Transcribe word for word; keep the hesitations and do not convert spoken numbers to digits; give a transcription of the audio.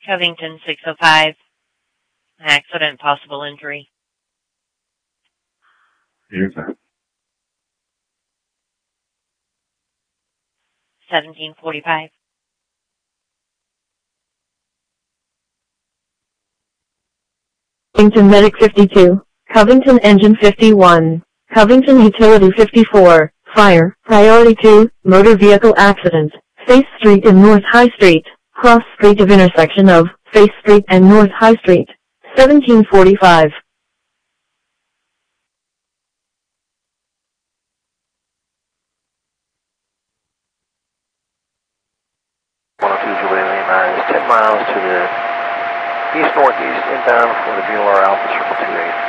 Covington six oh five. Accident, possible injury. Here's that. seventeen forty-five. Covington Medic fifty-two. Covington Engine fifty-one. Covington Utility fifty-four. Fire. Priority two. Motor vehicle accident. Face Street and North High Street. Cross street of intersection of Face Street and North High Street. seventeen forty-five. one oh two Jubilee Lane nine is ten miles to the east-northeast inbound for the B L R Alpha Circle two eight.